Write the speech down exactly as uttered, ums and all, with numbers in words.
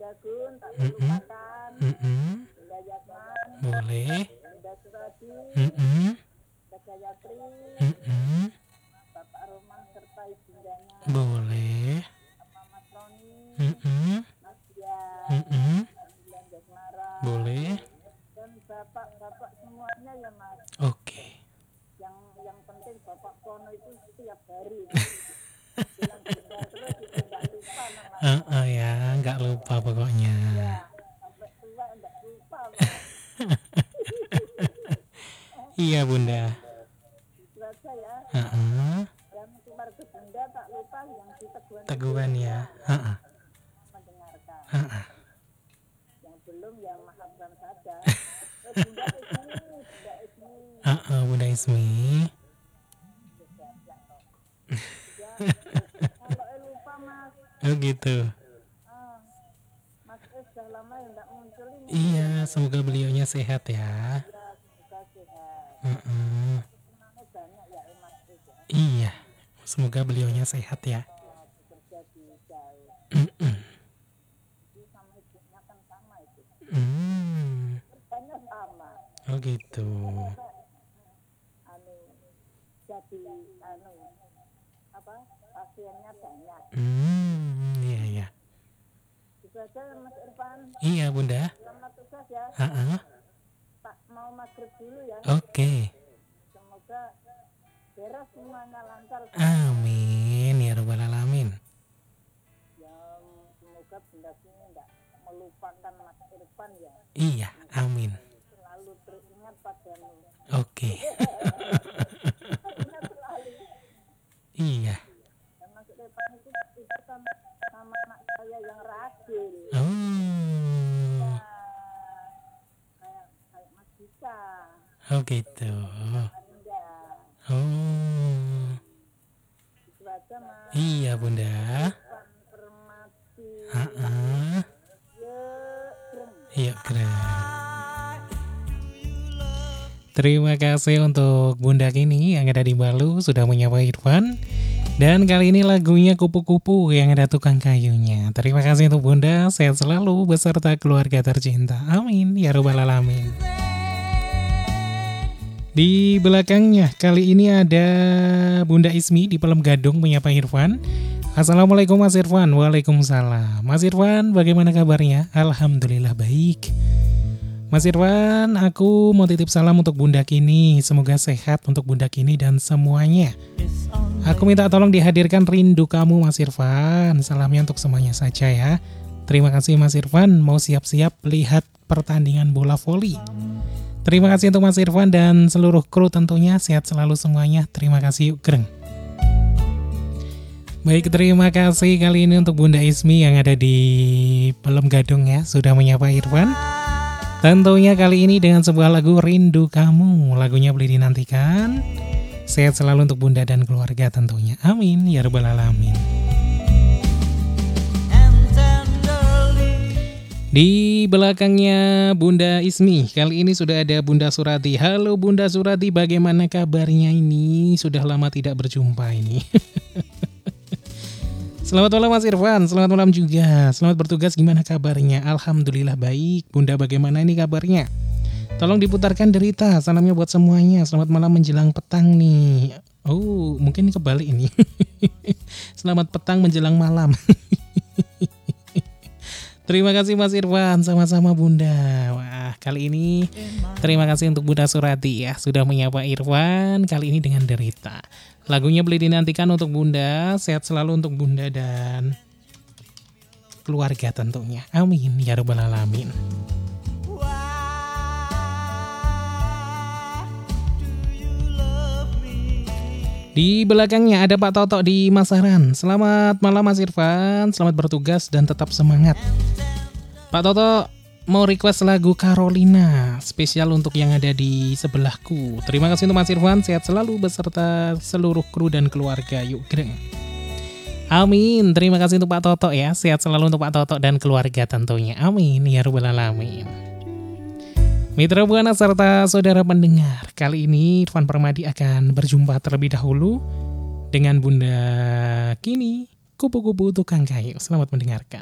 Gun, tak Mm-mm. terlupakan. Mm-mm. Bunda Yatman, Boleh. Bunda Suradi, Mm-mm. Bunda Gayatri, Mm-mm. Bapak Roman serta ibundanya, Boleh. sama Mas Roni, Mm-mm. Mas Dian, Mm-mm. Bulan Jasmara, Boleh. dan bapak-bapak semuanya ya Mas. Oke. Yang yang penting Bapak Pono itu setiap hari bilang bunda terus itu nggak lupa namanya. Uh, uh, ya, nggak lupa pokoknya. Ya, sampai tua nggak lupa Mas. Iya Bunda. Itu aja ya. Uh-uh. Yang keluarga bunda tak lupa yang di Teguhan itu Teguhan ya. Uh-uh. mendengarkan. Uh-uh. Yang belum ya maafkan saja. Eh, Bunda Ismi, Bunda Ismi. Uh-uh, Bunda Ismi. Ya, kalau eh lupa Mas. Oh gitu. Ah, Mas Es sudah lama ya nggak muncul ini. Iya, semoga beliaunya sehat ya. Ya, semoga sehat. Uh-uh. Semangat banyak ya eh, Mas Es ya. Iya, semoga beliaunya sehat ya. Oh, bekerja di jauh. Mm-mm. Itu sama ibunya kan sama itu. Mm. Kerjanya sama. Oh gitu. Anu jadi anu apa pasiennya banyak. Hmm, iya iya. Itu aja Mas Irfan. Iya Bunda. Selamat tugas ya. Uh-uh. Tak mau maghrib dulu ya. Oke. Semoga beres semuanya lancar. Amin ya rabbal alamin. Ya semoga benda sini enggak melupakan Mas Irfan ya. Iya, amin. Selalu teringat padamu. Oke. Ingat selalu. Iya. Dan Mas Irfan itu itu kan sama anak saya yang ragil. Oh. Nah, kayak kayak Mas Dika. Oh gitu. Anda. Oh. Itu aja Mas. Iya Bunda. Irfan Permati. Heeh. Yuk, Greng. Iya keren. Terima kasih untuk Bunda Kini yang ada di Balu sudah menyapa Irfan. Dan kali ini lagunya Kupu-Kupu yang ada tukang kayunya. Terima kasih untuk Bunda, sehat selalu beserta keluarga tercinta. Amin ya rabbal alamin. Di belakangnya kali ini ada Bunda Ismi di Pelem Gadung menyapa Irfan. Assalamualaikum Mas Irfan. Waalaikumsalam. Mas Irfan, bagaimana kabarnya? Alhamdulillah baik. Mas Irfan, aku mau titip salam untuk Bunda Kini. Semoga sehat untuk Bunda Kini dan semuanya. Aku minta tolong dihadirkan Rindu Kamu Mas Irfan. Salamnya untuk semuanya saja ya. Terima kasih Mas Irfan. Mau siap-siap lihat pertandingan bola voli. Terima kasih untuk Mas Irfan dan seluruh kru tentunya. Sehat selalu semuanya. Terima kasih yuk Greng. Baik, terima kasih kali ini untuk Bunda Ismi yang ada di Pelem Gadung ya. Sudah menyapa Irfan. Tentunya kali ini dengan sebuah lagu Rindu Kamu. Lagunya boleh dinantikan. Sehat selalu untuk Bunda dan keluarga tentunya. Amin ya rabbal alamin. Di belakangnya Bunda Ismi, kali ini sudah ada Bunda Surati. Halo Bunda Surati, bagaimana kabarnya ini? Sudah lama tidak berjumpa ini. Selamat malam Mas Irfan, selamat malam juga. Selamat bertugas, gimana kabarnya? Alhamdulillah baik. Bunda bagaimana ini kabarnya? Tolong diputarkan derita, salamnya buat semuanya. Selamat malam menjelang petang nih. Oh, mungkin kebalik ini. Selamat petang menjelang malam. Terima kasih Mas Irfan, sama-sama Bunda. Wah, kali ini terima kasih untuk Bunda Surati ya, sudah menyapa Irfan, kali ini dengan derita. Lagunya boleh dinantikan untuk Bunda, sehat selalu untuk Bunda dan keluarga tentunya. Amin ya rabbal alamin. Di belakangnya ada Pak Toto di Masaran. Selamat malam Mas Irfan, selamat bertugas dan tetap semangat. Pak Toto mau request lagu Carolina, spesial untuk yang ada di sebelahku. Terima kasih untuk Mas Irfan, sehat selalu beserta seluruh kru dan keluarga. Yuk Greng. Amin, terima kasih untuk Pak Toto ya, sehat selalu untuk Pak Toto dan keluarga tentunya. Amin ya rabbal alamin. Mitra Buana serta saudara pendengar, kali ini Irfan Permadi akan berjumpa terlebih dahulu dengan Bunda Kini, Kupu-Kupu Tukang Kayu. Selamat mendengarkan.